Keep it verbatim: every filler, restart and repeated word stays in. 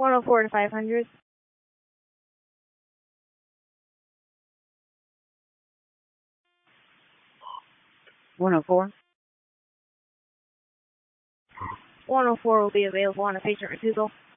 one oh four to five hundred. one oh four. one oh four will be available on a patient refusal.